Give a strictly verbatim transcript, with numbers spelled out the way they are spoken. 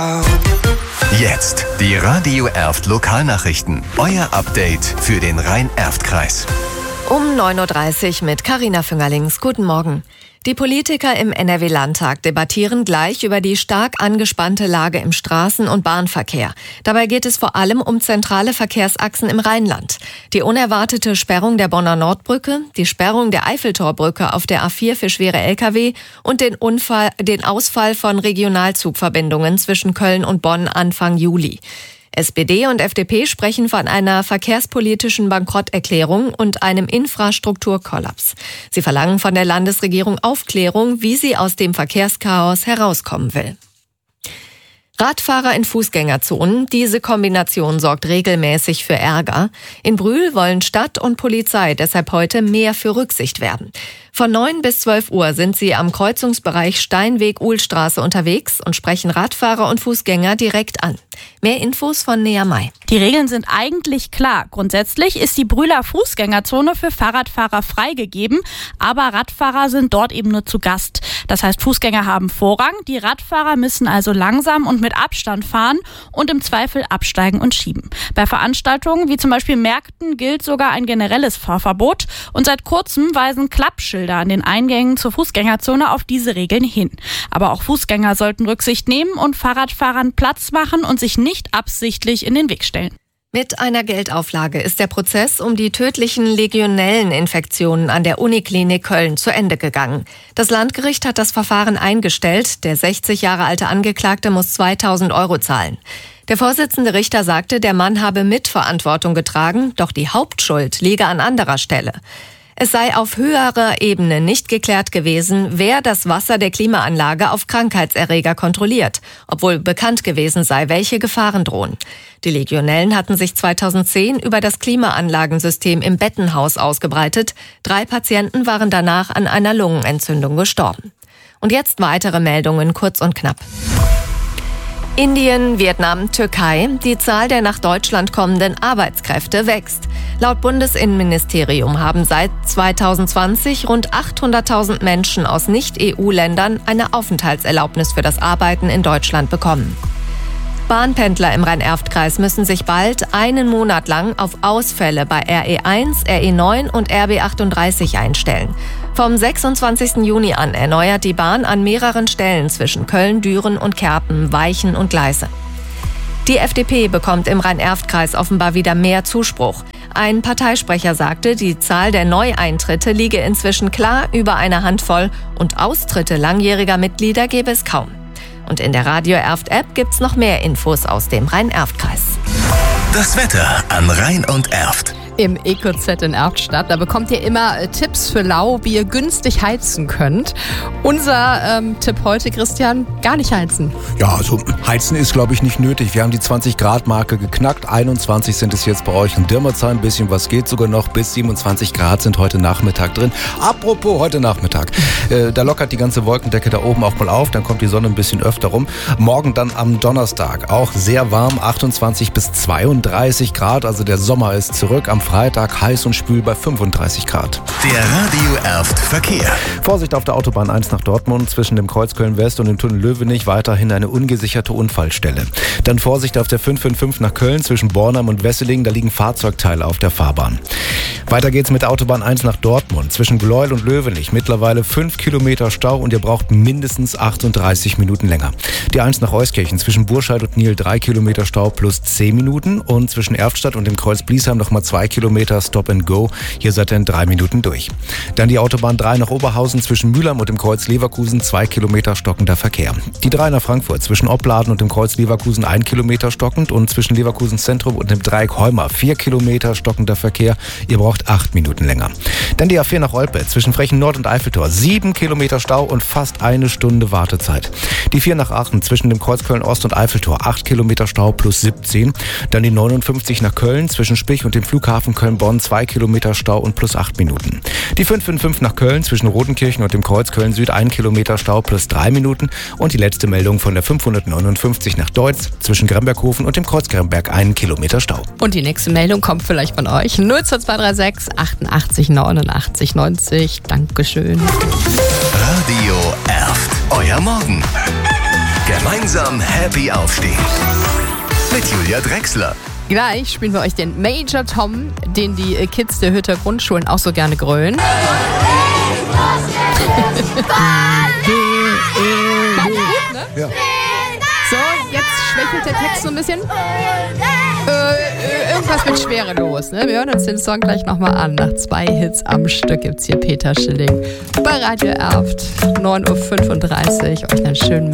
Jetzt die Radio Erft Lokalnachrichten. Euer Update für den Rhein-Erft-Kreis. Um neun Uhr dreißig mit Carina Füngerlings. Guten Morgen. Die Politiker im N R W-Landtag debattieren gleich über die stark angespannte Lage im Straßen- und Bahnverkehr. Dabei geht es vor allem um zentrale Verkehrsachsen im Rheinland. Die unerwartete Sperrung der Bonner Nordbrücke, die Sperrung der Eiffeltorbrücke auf der A vier für schwere L K W und den Unfall, den Ausfall von Regionalzugverbindungen zwischen Köln und Bonn Anfang Juli. S P D und F D P sprechen von einer verkehrspolitischen Bankrotterklärung und einem Infrastrukturkollaps. Sie verlangen von der Landesregierung Aufklärung, wie sie aus dem Verkehrschaos herauskommen will. Radfahrer in Fußgängerzonen, diese Kombination sorgt regelmäßig für Ärger. In Brühl wollen Stadt und Polizei deshalb heute mehr für Rücksicht werben. Von neun bis zwölf Uhr sind sie am Kreuzungsbereich Steinweg-Uhlstraße unterwegs und sprechen Radfahrer und Fußgänger direkt an. Mehr Infos von Nea May. Die Regeln sind eigentlich klar. Grundsätzlich ist die Brühler Fußgängerzone für Fahrradfahrer freigegeben, aber Radfahrer sind dort eben nur zu Gast. Das heißt, Fußgänger haben Vorrang, die Radfahrer müssen also langsam und mit Abstand fahren und im Zweifel absteigen und schieben. Bei Veranstaltungen wie zum Beispiel Märkten gilt sogar ein generelles Fahrverbot und seit kurzem weisen Klappschilder an den Eingängen zur Fußgängerzone auf diese Regeln hin. Aber auch Fußgänger sollten Rücksicht nehmen und Fahrradfahrern Platz machen und sich nicht absichtlich in den Weg stellen. Mit einer Geldauflage ist der Prozess um die tödlichen Legionelleninfektionen an der Uniklinik Köln zu Ende gegangen. Das Landgericht hat das Verfahren eingestellt. Der sechzig Jahre alte Angeklagte muss zweitausend Euro zahlen. Der Vorsitzende Richter sagte, der Mann habe Mitverantwortung getragen, doch die Hauptschuld liege an anderer Stelle. Es sei auf höherer Ebene nicht geklärt gewesen, wer das Wasser der Klimaanlage auf Krankheitserreger kontrolliert, obwohl bekannt gewesen sei, welche Gefahren drohen. Die Legionellen hatten sich zweitausendzehn über das Klimaanlagensystem im Bettenhaus ausgebreitet. Drei Patienten waren danach an einer Lungenentzündung gestorben. Und jetzt weitere Meldungen, kurz und knapp. Indien, Vietnam, Türkei. Die Zahl der nach Deutschland kommenden Arbeitskräfte wächst. Laut Bundesinnenministerium haben seit zweitausendzwanzig rund achthunderttausend Menschen aus Nicht-E U-Ländern eine Aufenthaltserlaubnis für das Arbeiten in Deutschland bekommen. Bahnpendler im Rhein-Erft-Kreis müssen sich bald einen Monat lang auf Ausfälle bei R E eins, R E neun und R B achtunddreißig einstellen. Vom sechsundzwanzigsten Juni an erneuert die Bahn an mehreren Stellen zwischen Köln, Düren und Kerpen Weichen und Gleise. Die F D P bekommt im Rhein-Erft-Kreis offenbar wieder mehr Zuspruch. Ein Parteisprecher sagte, die Zahl der Neueintritte liege inzwischen klar über eine Handvoll und Austritte langjähriger Mitglieder gebe es kaum. Und in der Radio Erft-App gibt's noch mehr Infos aus dem Rhein-Erft-Kreis. Das Wetter an Rhein und Erft. Im EcoZ in Erftstadt. Da bekommt ihr immer äh, Tipps für Lau, wie ihr günstig heizen könnt. Unser ähm, Tipp heute, Christian, gar nicht heizen. Ja, also heizen ist, glaube ich, nicht nötig. Wir haben die zwanzig Grad Marke geknackt. einundzwanzig sind es jetzt bei euch in Dirmerzheim. Ein bisschen was geht sogar noch. Bis siebenundzwanzig Grad sind heute Nachmittag drin. Apropos heute Nachmittag. Äh, da lockert die ganze Wolkendecke da oben auch mal auf. Dann kommt die Sonne ein bisschen öfter rum. Morgen dann am Donnerstag. Auch sehr warm. achtundzwanzig bis zweiunddreißig Grad. Also der Sommer ist zurück. Am Freitag heiß und schwül bei fünfunddreißig Grad. Der Radio Erft Verkehr. Vorsicht auf der Autobahn eins nach Dortmund zwischen dem Kreuz Köln-West und dem Tunnel Löwenich weiterhin eine ungesicherte Unfallstelle. Dann Vorsicht auf der fünf fünf fünf nach Köln zwischen Bornheim und Wesseling, da liegen Fahrzeugteile auf der Fahrbahn. Weiter geht's mit der Autobahn eins nach Dortmund zwischen Gleuel und Löwenich. Mittlerweile fünf Kilometer Stau und ihr braucht mindestens achtunddreißig Minuten länger. Die eins nach Euskirchen zwischen Burscheid und Nil drei Kilometer Stau plus zehn Minuten und zwischen Erftstadt und dem Kreuz Bliesheim nochmal zwei Kilometer Stop and Go. Hier seid ihr in drei Minuten durch. Dann die Autobahn drei nach Oberhausen zwischen Mülheim und dem Kreuz Leverkusen zwei Kilometer stockender Verkehr. Die drei nach Frankfurt zwischen Opladen und dem Kreuz Leverkusen ein Kilometer stockend und zwischen Leverkusen Zentrum und dem Dreieck Heuma vier Kilometer stockender Verkehr. Ihr braucht acht Minuten länger. Dann die A vier nach Olpe zwischen Frechen Nord und Eiffeltor sieben Kilometer Stau und fast eine Stunde Wartezeit. Die vier nach Aachen zwischen dem Kreuz Köln Ost und Eiffeltor acht Kilometer Stau plus siebzehn. Dann die neunundfünfzig nach Köln zwischen Spich und dem Flughafen Köln-Bonn zwei Kilometer Stau und plus acht Minuten. Die fünf fünf fünf nach Köln zwischen Rodenkirchen und dem Kreuz Köln Süd ein Kilometer Stau plus drei Minuten. Und die letzte Meldung von der fünfhundertneunundfünfzig nach Deutz zwischen Gremberghofen und dem Kreuz Gremberg einen Kilometer Stau. Und die nächste Meldung kommt vielleicht von euch. null zwei zwei drei sechs achtundachtzig neunundachtzig neunzig. Dankeschön. Radio Erft. Euer Morgen. Gemeinsam happy aufstehen. Mit Julia Drechsler. Gleich spielen wir euch den Major Tom, den die Kids der Hütter Grundschulen auch so gerne grölen. Ja. So, jetzt schwächelt der Text so ein bisschen. Äh, irgendwas mit Schwerelos. Ne? Wir hören uns den Song gleich nochmal an. Nach zwei Hits am Stück gibt's hier Peter Schilling bei Radio Erft. neun Uhr fünfunddreißig. Euch einen schönen